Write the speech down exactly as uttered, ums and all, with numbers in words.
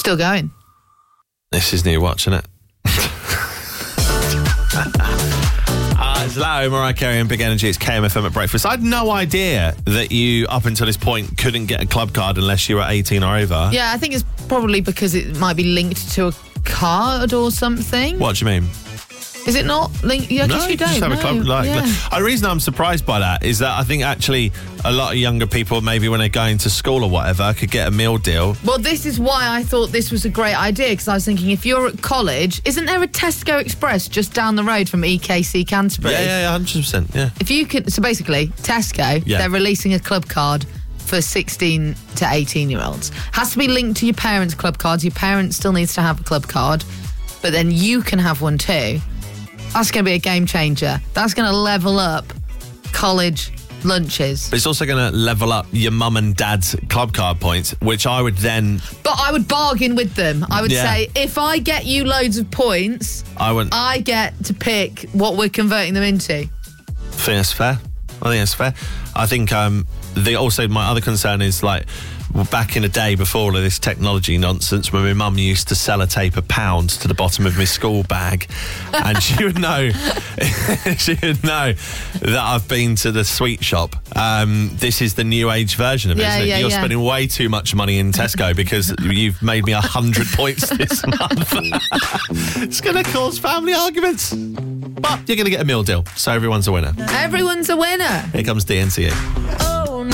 Still going. This is new watch, isn't it? uh, it's Lau, Mariah Carey and Big Energy. It's K M F M at breakfast. I had no idea that you, up until this point, couldn't get a club card unless you were eighteen or over. Yeah, I think it's probably because it might be linked to a card or something. What do you mean? Is it not linked? Yeah, I no, guess you you don't. just have no. a club. Like, yeah. like, the reason I'm surprised by that is that I think actually a lot of younger people, maybe when they're going to school or whatever, could get a meal deal. Well, this is why I thought this was a great idea, because I was thinking, if you're at college, isn't there a Tesco Express just down the road from E K C Canterbury? Yeah, yeah, yeah, one hundred percent, yeah. If you could, so basically, Tesco, yeah. they're releasing a club card for sixteen to eighteen year olds. Has to be linked to your parents' club cards. Your parent still needs to have a club card, but then you can have one too. That's going to be a game changer. That's going to level up college lunches. But it's also going to level up your mum and dad's club card points, which I would then... But I would bargain with them. I would Yeah. say, if I get you loads of points, I would I get to pick what we're converting them into. I think that's fair. I think that's fair. I think um, the also my other concern is like back in the day before all of this technology nonsense, when my mum used to sellotape a pound to the bottom of my school bag, and she would know, she would know that I've been to the sweet shop. Um, this is the new age version of it. Yeah, isn't it? yeah, You're yeah. spending way too much money in Tesco because you've made me a hundred points this month. It's going to cause family arguments, but you're going to get a meal deal, so everyone's a winner. Everyone's a winner. Here comes D N C E.